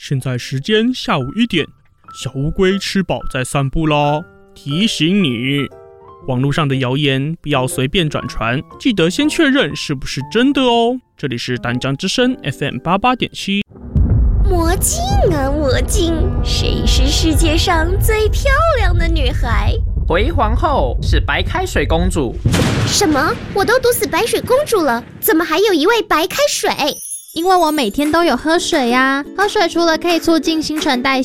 现在时间下午1点，小乌龟吃饱在散步啦。提醒你，网络上的谣言不要随便转传，记得先确认是不是真的哦。这里是淡江之声 FM88.7。 魔镜啊魔镜，谁是世界上最漂亮的女孩？ 回皇后是白开水公主。 什么？我都毒死白水公主了，怎么还有一位白开水？ 因为我每天都有喝水呀，喝水除了可以促进新陈代谢，